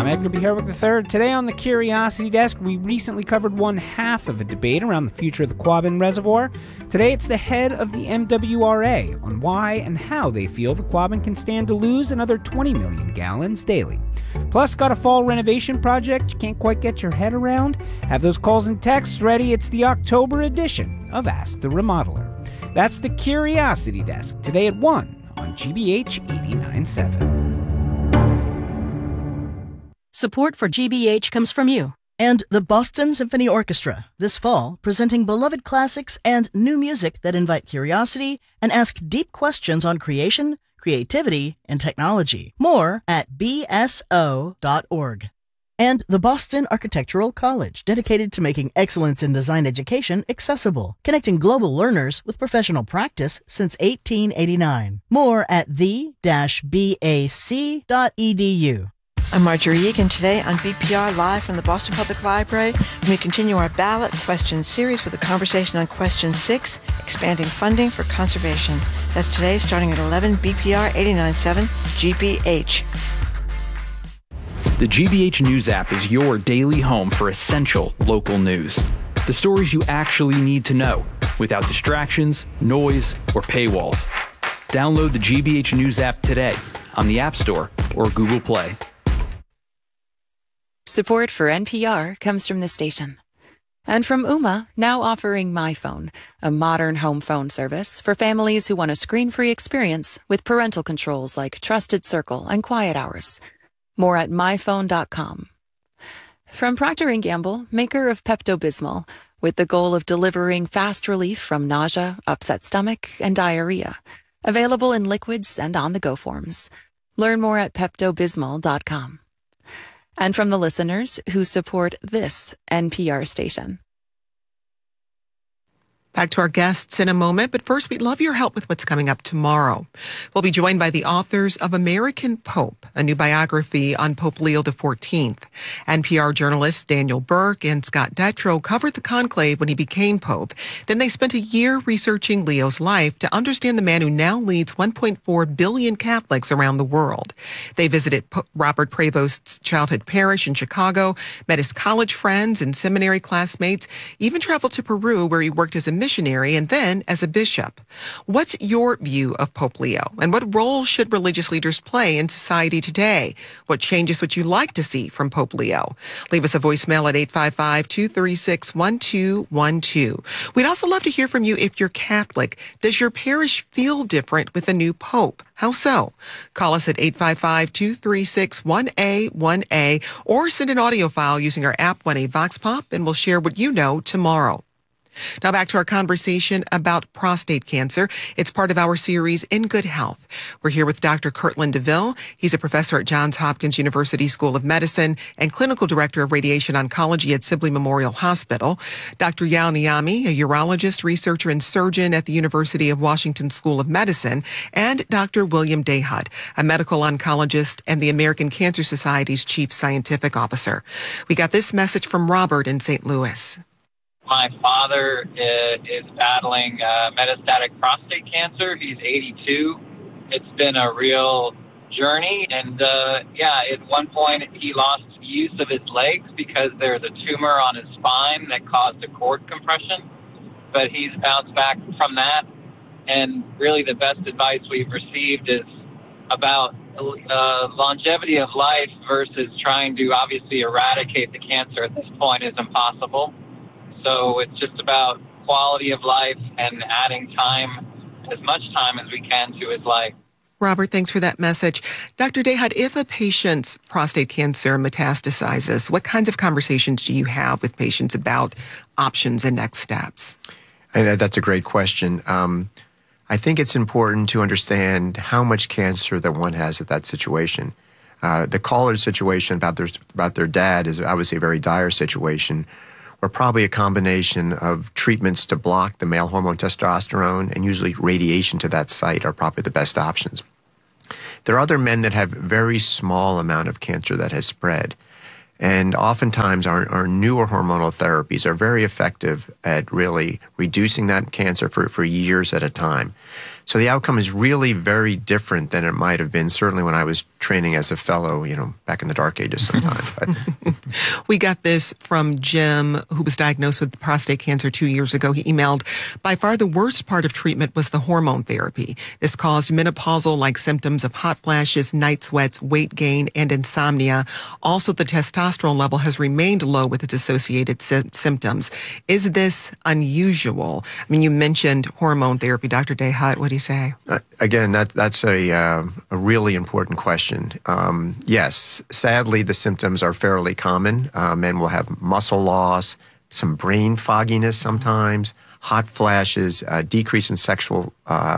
Edgar B. Herwick III. Today on the Curiosity Desk, we recently covered one half of a debate around the future of the Quabbin Reservoir. Today, it's the head of the MWRA on why and how they feel the Quabbin can stand to lose another 20 million gallons daily. Plus, got a fall renovation project you can't quite get your head around? Have those calls and texts ready. It's the October edition of Ask the Remodeler. That's the Curiosity Desk, today at 1 on GBH 89.7. Support for GBH comes from you. And the Boston Symphony Orchestra, this fall, presenting beloved classics and new music that invite curiosity and ask deep questions on creation, creativity, and technology. More at bso.org. And the Boston Architectural College, dedicated to making excellence in design education accessible, connecting global learners with professional practice since 1889. More at the-bac.edu. I'm Marjorie Egan. Today on BPR Live from the Boston Public Library, we continue our ballot question series with a conversation on question 6, expanding funding for conservation. That's today starting at 11 BPR 89.7 GBH. The GBH News app is your daily home for essential local news. The stories you actually need to know, without distractions, noise, or paywalls. Download the GBH News app today on the App Store or Google Play. Support for NPR comes from the station. And from Ooma, now offering MyPhone, a modern home phone service for families who want a screen-free experience with parental controls like Trusted Circle and Quiet Hours. More at myphone.com. From Procter & Gamble, maker of Pepto-Bismol, with the goal of delivering fast relief from nausea, upset stomach, and diarrhea. Available in liquids and on-the-go forms. Learn more at peptobismol.com. And from the listeners who support this NPR station. Back to our guests in a moment, but first we'd love your help with what's coming up tomorrow. We'll be joined by the authors of American Pope, a new biography on Pope Leo XIV. NPR journalists Daniel Burke and Scott Detrow covered the conclave when he became Pope. Then they spent a year researching Leo's life to understand the man who now leads 1.4 billion Catholics around the world. They visited Robert Prevost's childhood parish in Chicago, met his college friends and seminary classmates, even traveled to Peru where he worked as a missionary and then as a bishop. What's your view of Pope Leo, and what role should religious leaders play in society today? What changes would you like to see from Pope Leo? Leave us a voicemail at 855-236-1212. We'd also love to hear from you if you're Catholic. Does your parish feel different with a new pope? How so? Call us at 855-236-1A1A or send an audio file using our app 1A Vox Pop, and we'll share what you know tomorrow. Now back to our conversation about prostate cancer. It's part of our series In Good Health. We're here with Dr. Kirtland DeVille. He's a professor at Johns Hopkins University School of Medicine and clinical director of radiation oncology at Sibley Memorial Hospital. Dr. Yao Niami, a urologist, researcher, and surgeon at the University of Washington School of Medicine, and Dr. William Dahut, a medical oncologist and the American Cancer Society's chief scientific officer. We got this message from Robert in St. Louis. My father is battling metastatic prostate cancer. He's 82. It's been a real journey. And, at one point he lost use of his legs because there's a tumor on his spine that caused a cord compression. But he's bounced back from that. And really the best advice we've received is about longevity of life versus trying to obviously eradicate the cancer at this point is impossible. So it's just about quality of life and adding time, as much time as we can to his life. Robert, thanks for that message. Dr. Dahut, if a patient's prostate cancer metastasizes, what kinds of conversations do you have with patients about options and next steps? That's a great question. I think it's important to understand how much cancer that one has at that situation. The caller's situation about their dad is obviously a very dire situation, or probably a combination of treatments to block the male hormone testosterone and usually radiation to that site are probably the best options. There are other men that have very small amount of cancer that has spread. And oftentimes our newer hormonal therapies are very effective at really reducing that cancer for years at a time. So the outcome is really very different than it might have been, certainly when I was training as a fellow, back in the dark ages sometime. But we got this from Jim, who was diagnosed with prostate cancer 2 years ago. He emailed, by far the worst part of treatment was the hormone therapy. This caused menopausal-like symptoms of hot flashes, night sweats, weight gain, and insomnia. Also, the testosterone level has remained low with its associated symptoms. Is this unusual? I mean, you mentioned hormone therapy. Dr. DeHutt, what do you say? Again, that's a really important question. Yes, sadly, the symptoms are fairly common. Men will have muscle loss, some brain fogginess sometimes, hot flashes, decrease in sexual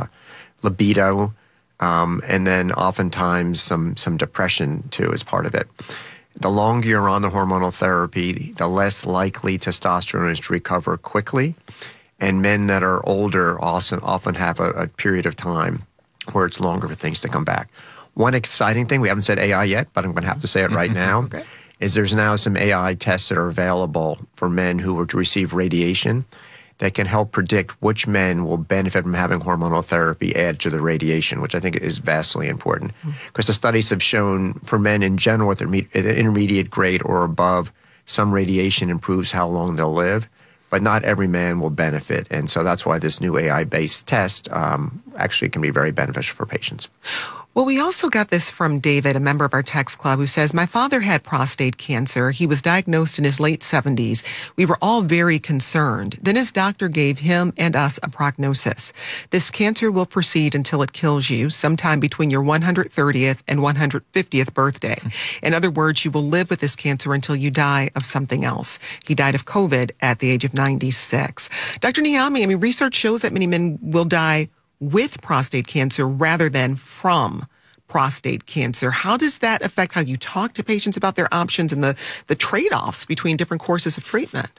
libido, and then oftentimes some depression too as part of it. The longer you're on the hormonal therapy, the less likely testosterone is to recover quickly. And men that are older also often have a period of time where it's longer for things to come back. One exciting thing, we haven't said AI yet, but I'm going to have to say it right now, Okay. is there's now some AI tests that are available for men who were to receive radiation that can help predict which men will benefit from having hormonal therapy added to the radiation, which I think is vastly important. Because the studies have shown for men in general with intermediate grade or above, some radiation improves how long they'll live. But not every man will benefit. And so that's why this new AI-based test actually can be very beneficial for patients. Well, we also got this from David, a member of our text club, who says, my father had prostate cancer. He was diagnosed in his late 70s. We were all very concerned. Then his doctor gave him and us a prognosis. This cancer will proceed until it kills you sometime between your 130th and 150th birthday. In other words, you will live with this cancer until you die of something else. He died of COVID at the age of 96. Dr. Niami, research shows that many men will die with prostate cancer rather than from prostate cancer. How does that affect how you talk to patients about their options and the trade-offs between different courses of treatment?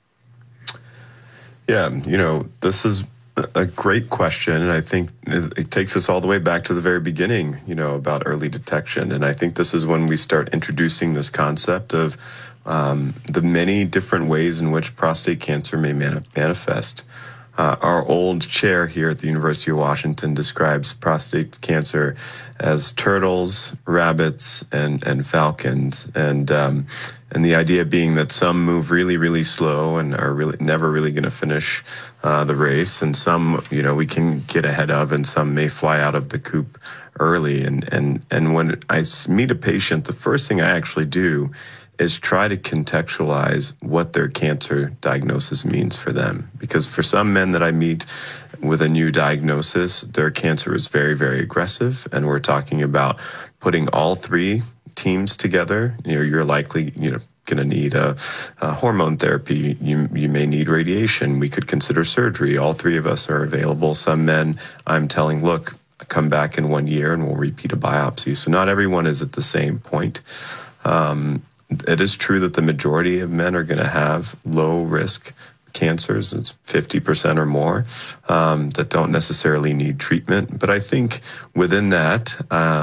Yeah, this is a great question, and I think it takes us all the way back to the very beginning, about early detection. And I think this is when we start introducing this concept of the many different ways in which prostate cancer may manifest. Our old chair here at the University of Washington describes prostate cancer as turtles, rabbits, and falcons, and the idea being that some move really, really slow and are really never really going to finish the race, and some, we can get ahead of, and some may fly out of the coop early. And when I meet a patient, the first thing I actually do is try to contextualize what their cancer diagnosis means for them. Because for some men that I meet with a new diagnosis, their cancer is very, very aggressive. And we're talking about putting all three teams together. You're likely, going to need a hormone therapy. You may need radiation. We could consider surgery. All three of us are available. Some men I'm telling, look, come back in 1 year and we'll repeat a biopsy. So not everyone is at the same point. It is true that the majority of men are going to have low-risk cancers. It's 50% or more that don't necessarily need treatment. But I think within that,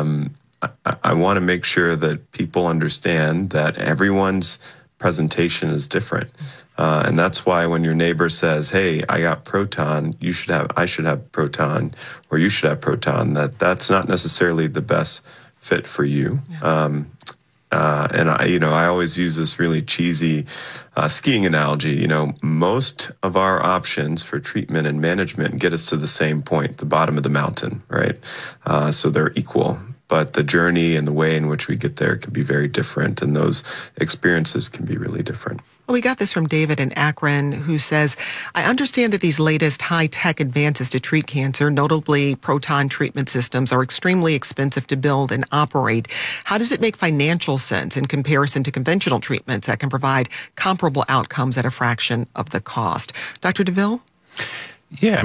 I want to make sure that people understand that everyone's presentation is different. And that's why when your neighbor says, hey, I got proton, I should have proton, or you should have proton, that's not necessarily the best fit for you. Yeah. And I always use this really cheesy skiing analogy. Most of our options for treatment and management get us to the same point, the bottom of the mountain, right? So they're equal, but the journey and the way in which we get there can be very different, and those experiences can be really different. Well, we got this from David in Akron, who says, I understand that these latest high-tech advances to treat cancer, notably proton treatment systems, are extremely expensive to build and operate. How does it make financial sense in comparison to conventional treatments that can provide comparable outcomes at a fraction of the cost? Dr. DeVille? Yeah,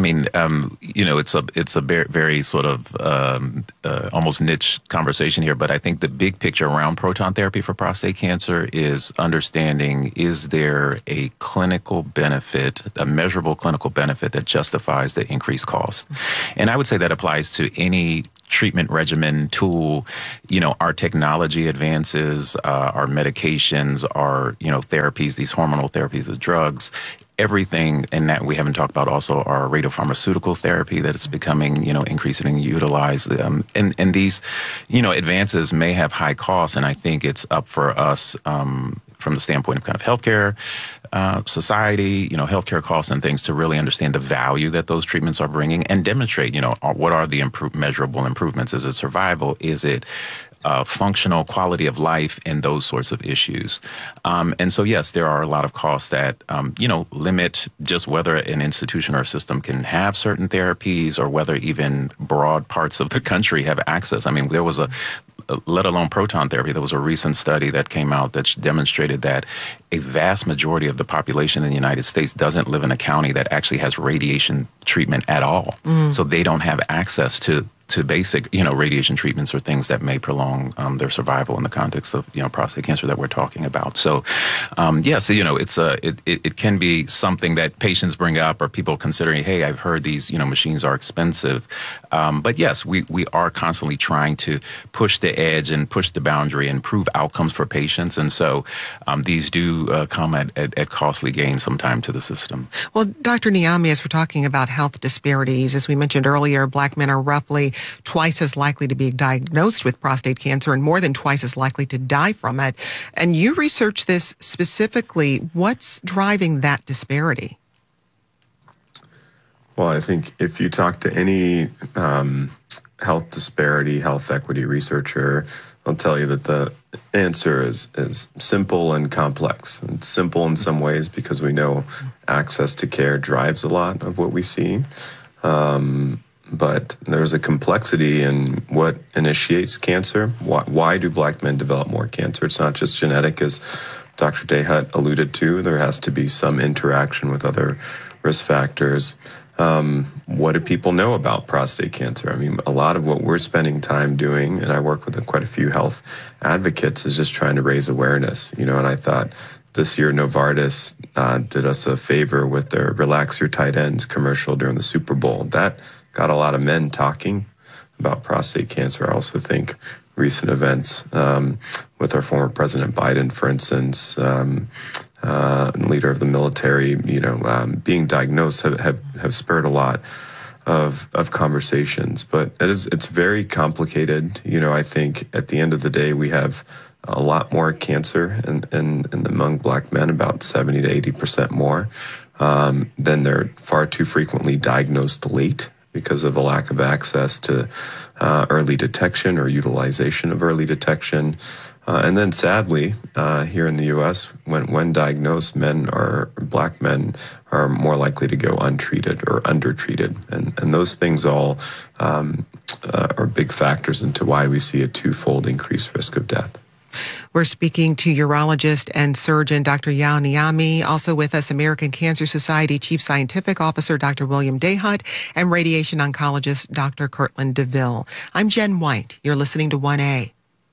it's a very, very sort of almost niche conversation here, but I think the big picture around proton therapy for prostate cancer is understanding, is there a clinical benefit, a measurable clinical benefit that justifies the increased cost? And I would say that applies to any treatment regimen, tool. Our technology advances, our medications, our, therapies, these hormonal therapies, the drugs, everything, and that we haven't talked about also our radiopharmaceutical therapy that is becoming, increasingly utilized. And these, advances may have high costs, and I think it's up for us from the standpoint of kind of healthcare society, healthcare costs and things to really understand the value that those treatments are bringing and demonstrate, what are the measurable improvements? Is it survival? Is it functional quality of life and those sorts of issues. And so, yes, there are a lot of costs that, limit just whether an institution or a system can have certain therapies or whether even broad parts of the country have access. I mean, there was let alone proton therapy, there was a recent study that came out that demonstrated that a vast majority of the population in the United States doesn't live in a county that actually has radiation treatment at all. So they don't have access to basic, radiation treatments or things that may prolong their survival in the context of, prostate cancer that we're talking about. So, it can be something that patients bring up or people considering, hey, I've heard these, machines are expensive. But yes, we are constantly trying to push the edge and push the boundary and improve outcomes for patients. And so these do come at costly gains sometime to the system. Well, Dr. Niami, as we're talking about health disparities, as we mentioned earlier, Black men are roughly twice as likely to be diagnosed with prostate cancer and more than twice as likely to die from it. And you research this specifically. What's driving that disparity? Well, I think if you talk to any health disparity, health equity researcher, they'll tell you that the answer is simple and complex. It's simple in some ways because we know access to care drives a lot of what we see. But there's a complexity in what initiates cancer. Why do Black men develop more cancer? It's not just genetic, as Dr. Dayhat alluded to. There has to be some interaction with other risk factors. What do people know about prostate cancer? I mean, a lot of what we're spending time doing, and I work with quite a few health advocates, is just trying to raise awareness. And I thought this year Novartis did us a favor with their Relax Your Tight Ends commercial during the Super Bowl. That got a lot of men talking about prostate cancer. I also think recent events with our former President Biden, for instance, leader of the military, being diagnosed have spurred a lot of conversations. But it's very complicated. I think at the end of the day, we have a lot more cancer among Black men, about 70 to 80% more. Then they're far too frequently diagnosed late because of a lack of access to early detection or utilization of early detection. And then sadly, here in the U.S., when diagnosed, Black men are more likely to go untreated or undertreated. And those things all are big factors into why we see a twofold increased risk of death. We're speaking to urologist and surgeon Dr. Yau Niami, also with us American Cancer Society Chief Scientific Officer Dr. William Dayhat, and radiation oncologist Dr. Kirtland DeVille. I'm Jen White. You're listening to 1A.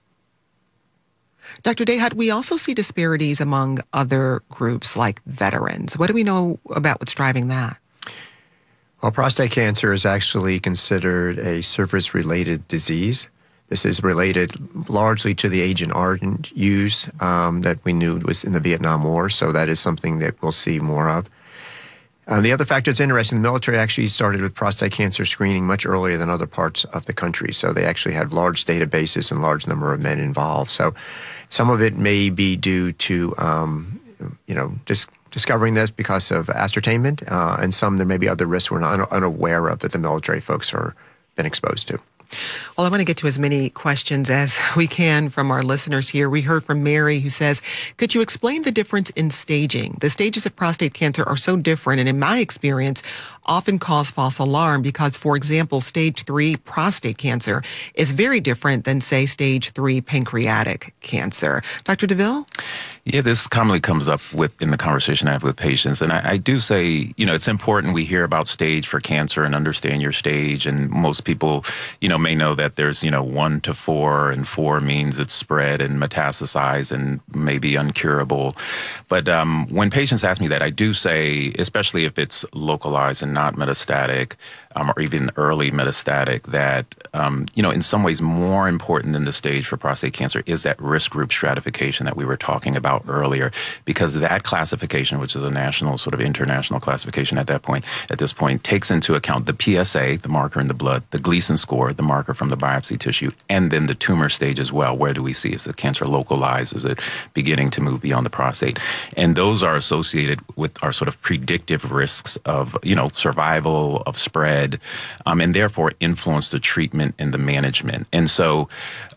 Dr. Dayhat, we also see disparities among other groups like veterans. What do we know about what's driving that? Well, prostate cancer is actually considered a service-related disease. This is related largely to the Agent Orange use that we knew was in the Vietnam War, so that is something that we'll see more of. The other factor that's interesting, the military actually started with prostate cancer screening much earlier than other parts of the country, so they actually have large databases and large number of men involved. So some of it may be due to, just discovering this because of ascertainment, and some there may be other risks we're not unaware of that the military folks are been exposed to. Well, I want to get to as many questions as we can from our listeners here. We heard from Mary, who says, could you explain the difference in staging? The stages of prostate cancer are so different, and in my experience, often cause false alarm because, for example, stage 3 prostate cancer is very different than, say, stage 3 pancreatic cancer. Dr. DeVille? Yeah, this commonly comes up in the conversation I have with patients. And I do say, it's important we hear about stage for cancer and understand your stage. And most people, may know that there's, 1 to 4, and 4 means it's spread and metastasized and maybe uncurable. But when patients ask me that, I do say, especially if it's localized and not metastatic, or even early metastatic, that, in some ways more important than the stage for prostate cancer is that risk group stratification that we were talking about earlier, because that classification, which is a national, sort of international classification at this point, takes into account the PSA, the marker in the blood, the Gleason score, the marker from the biopsy tissue, and then the tumor stage as well. Where do we see? Is the cancer localized? Is it beginning to move beyond the prostate? And those are associated with our sort of predictive risks of, survival, of spread, and therefore influence the treatment and the management. And so,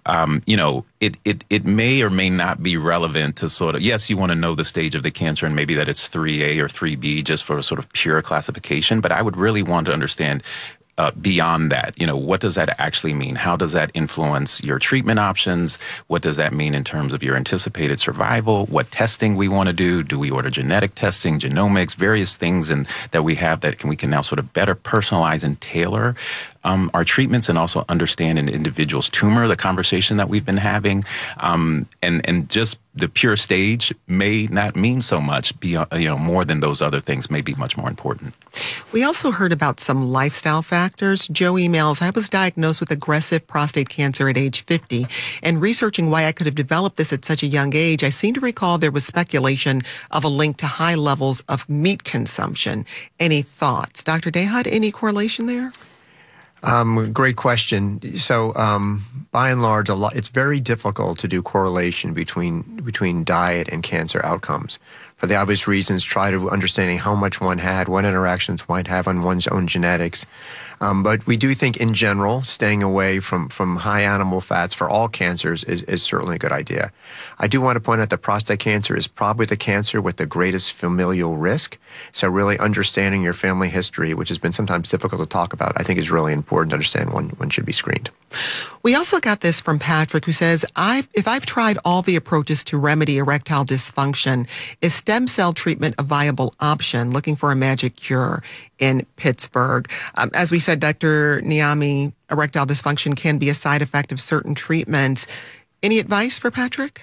it may or may not be relevant to sort of, yes, you want to know the stage of the cancer and maybe that it's 3A or 3B just for sort of pure classification, but I would really want to understand beyond that, what does that actually mean? How does that influence your treatment options? What does that mean in terms of your anticipated survival? What testing we want to do? Do we order genetic testing, genomics, various things that we have that we can now sort of better personalize and tailor our treatments, and also understand an individual's tumor, the conversation that we've been having, and just the pure stage may not mean so much. More than those other things may be much more important. We also heard about some lifestyle factors. Joe emails, I was diagnosed with aggressive prostate cancer at age 50, and researching why I could have developed this at such a young age, I seem to recall there was speculation of a link to high levels of meat consumption. Any thoughts? Dr. Dehut, any correlation there? Great question. So, by and large, it's very difficult to do correlation between diet and cancer outcomes. For the obvious reasons, try to understanding how much one had, what interactions one might have on one's own genetics. But we do think, in general, staying away from high animal fats for all cancers is certainly a good idea. I do want to point out that prostate cancer is probably the cancer with the greatest familial risk. So really understanding your family history, which has been sometimes difficult to talk about, I think is really important to understand one should be screened. We also got this from Patrick, who says, if I've tried all the approaches to remedy erectile dysfunction, is stem cell treatment a viable option? Looking for a magic cure in Pittsburgh. As we said, Dr. Niami, erectile dysfunction can be a side effect of certain treatments. Any advice for Patrick?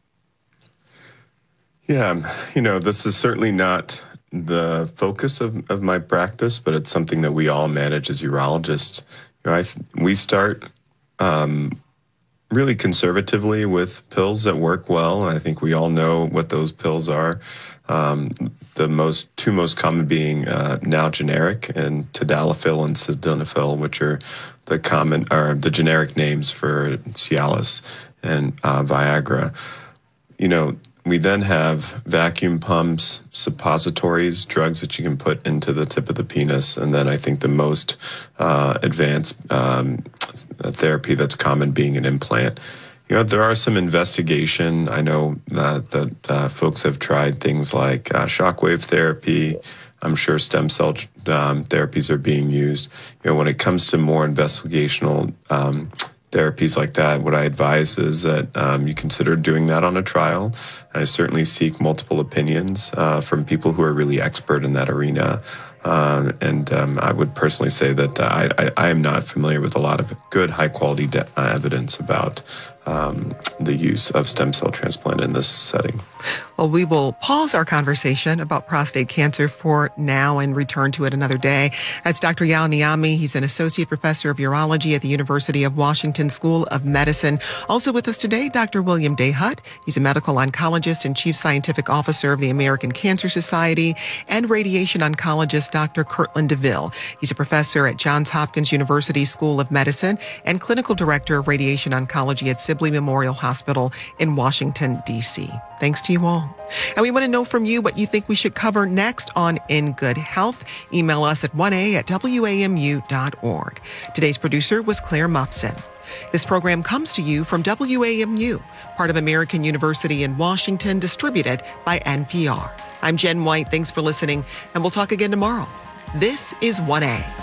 Yeah, this is certainly not the focus of my practice, but it's something that we all manage as urologists. We start really conservatively with pills that work well. I think we all know what those pills are. The two most common being now generic, and tadalafil and sildenafil, which are the generic names for Cialis and Viagra. We then have vacuum pumps, suppositories, drugs that you can put into the tip of the penis, and then I think the most advanced therapy that's common being an implant. There are some investigation. I know that folks have tried things like shockwave therapy. I'm sure stem cell therapies are being used. When it comes to more investigational therapies like that, what I advise is that you consider doing that on a trial. I certainly seek multiple opinions from people who are really expert in that arena. And I would personally say that I am not familiar with a lot of good, high-quality evidence about the use of stem cell transplant in this setting. Well, we will pause our conversation about prostate cancer for now and return to it another day. That's Dr. Yao Niami. He's an associate professor of urology at the University of Washington School of Medicine. Also with us today, Dr. William Dehut. He's a medical oncologist and chief scientific officer of the American Cancer Society, and radiation oncologist Dr. Kirtland DeVille. He's a professor at Johns Hopkins University School of Medicine and clinical director of radiation oncology at Sibley Memorial Hospital in Washington, D.C. Thanks to you all. And we want to know from you what you think we should cover next on In Good Health. Email us at 1a@wamu.org. Today's producer was Claire Mopson. This program comes to you from WAMU, part of American University in Washington, distributed by NPR. I'm Jen White. Thanks for listening, and we'll talk again tomorrow. This is 1A.